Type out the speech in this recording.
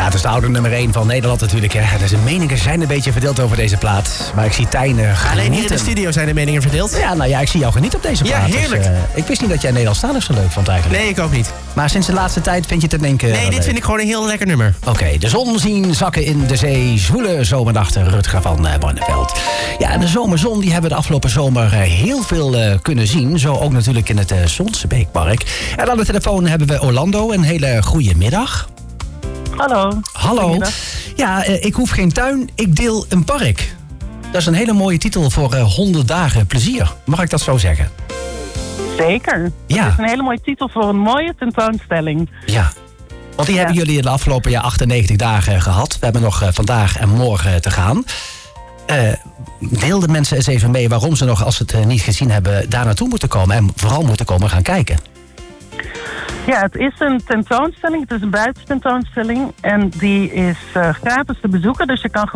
het is de oude nummer 1 van Nederland natuurlijk. Hè. Dus de meningen zijn een beetje verdeeld over deze plaat. Maar ik zie Tijn genieten. Alleen hier in de studio zijn de meningen verdeeld. Ja, nou ja, ik zie jou genieten op deze plaat. Ja, heerlijk. Dus, ik wist niet dat jij Nederlandstalig zo leuk vond eigenlijk. Nee, ik ook niet. Maar sinds de laatste tijd vind je het in één keer... Nee, dit vind ik gewoon een heel lekker nummer. Oké, de zon zien zakken in de zee. Zwoele zomernachten, Rutger van Barneveld. Ja, en de zomerzon die hebben we de afgelopen zomer heel veel kunnen zien. Zo ook natuurlijk in het Sonsbeekpark. En aan de telefoon hebben we Orlando. Een hele goede middag. Hallo. Hallo. Goedemiddag. Ja, ik hoef geen tuin, ik deel een park. Dat is een hele mooie titel voor 100 dagen plezier. Mag ik dat zo zeggen? Zeker. Ja. Dat is een hele mooie titel voor een mooie tentoonstelling. Ja. Want die hebben jullie de afgelopen jaar 98 dagen gehad. We hebben nog vandaag en morgen te gaan. Deel de mensen eens even mee waarom ze nog, als ze het niet gezien hebben, daar naartoe moeten komen. En vooral moeten komen gaan kijken. Ja, het is een tentoonstelling. Het is een buitententoonstelling. En die is gratis te bezoeken. Dus je kan